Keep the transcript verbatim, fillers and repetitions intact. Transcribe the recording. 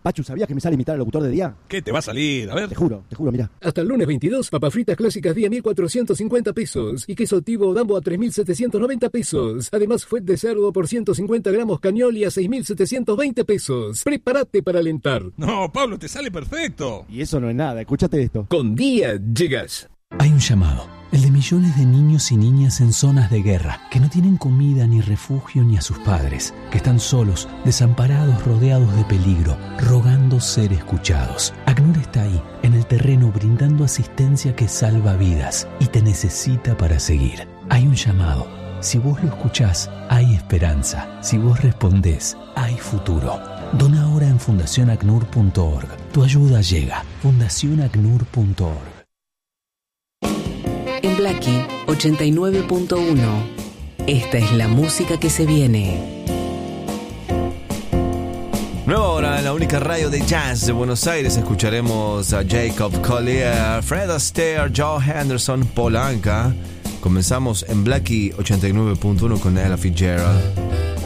Pachu, ¿sabías que me sale imitar al locutor de día? ¿Qué te va a salir? A ver. Te juro, te juro, mirá. Hasta el lunes veintidós, papas fritas clásicas día mil cuatrocientos cincuenta pesos. Y queso tivo Dambo a tres mil setecientos noventa pesos. Además, fuet de cerdo por ciento cincuenta gramos Cagnoli a seis mil setecientos veinte pesos. Prepárate para alentar. No, Pablo, te sale perfecto. Y eso no es nada, escúchate esto. Con Día llegas. Hay un llamado, el de millones de niños y niñas en zonas de guerra, que no tienen comida ni refugio ni a sus padres, que están solos, desamparados, rodeados de peligro, rogando ser escuchados. ACNUR está ahí, en el terreno, brindando asistencia que salva vidas y te necesita para seguir. Hay un llamado. Si vos lo escuchás, hay esperanza. Si vos respondés, hay futuro. Dona ahora en fundación acnur punto org. Tu ayuda llega. fundación acnur punto org. En Blackie ochenta y nueve punto uno. Esta es la música que se viene. Nueva hora en la única radio de jazz de Buenos Aires. Escucharemos a Jacob Collier, Fred Astaire, Joe Henderson, Paul Anka. Comenzamos en Blackie ochenta y nueve punto uno con Ella Fitzgerald.